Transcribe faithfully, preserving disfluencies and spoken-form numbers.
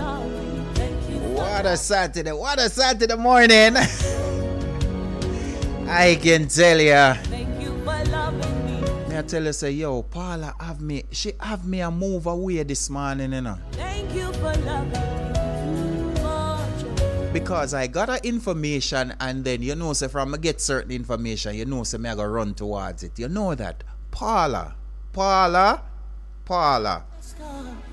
What a Saturday, what a Saturday morning. I can tell ya. I tell you, say, yo, Paula have me, she have me a move away this morning, you know. Thank you for loving me. Because I got a information, and then you know, say, from I get certain information, you know, say, me I go run towards it. You know that. Paula, Paula, Paula.